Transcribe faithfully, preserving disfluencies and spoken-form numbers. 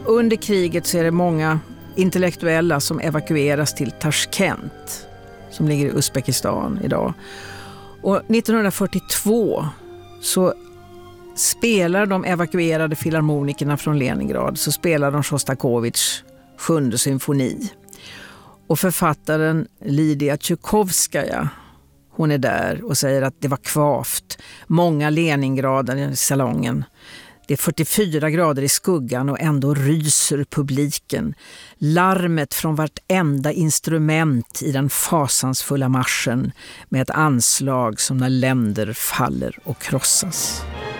Under kriget så är det många intellektuella som evakueras till Tashkent, som ligger i Uzbekistan idag. Och nittonhundrafyrtiotvå så spelar de evakuerade filharmonikerna från Leningrad, så spelar de Sjostakovitjs sjunde symfoni. Och författaren Lydia Tjukovskaja, hon är där och säger att det var kvavt. Många Leningrader i salongen. Det är fyrtiofyra grader i skuggan och ändå ryser publiken. Larmet från vartenda instrument i den fasansfulla marschen med ett anslag som när länder faller och krossas.